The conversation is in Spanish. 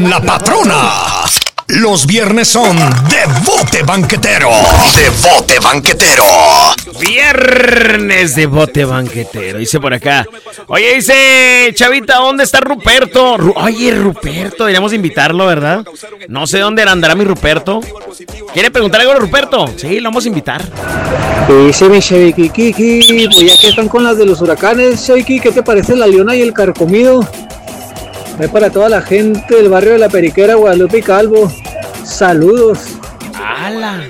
con la patrona. Los viernes son de bote banquetero. De bote banquetero. Viernes de bote banquetero. Dice por acá. Oye, dice Chavita, ¿dónde está Ruperto? Oye, Ruperto, deberíamos invitarlo, ¿verdad? No sé dónde andará mi Ruperto. ¿Quiere preguntar algo a Ruperto? Sí, lo vamos a invitar. Dice mi Chevy Kiki, pues ya que están con las de los huracanes, Chevy, ¿qué te parece la Leona y el Carcomido? Es para toda la gente del barrio de La Periquera, Guadalupe y Calvo. Saludos. ¡Hala!